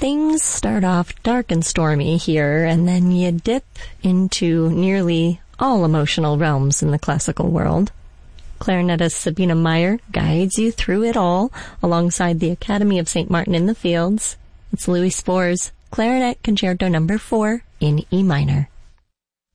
Things start off dark and stormy here, and then you dip into nearly all emotional realms in the classical world. Clarinetist Sabina Meyer guides you through it all alongside the Academy of St. Martin in the Fields. It's Louis Spohr's Clarinet Concerto No. 4 in E minor.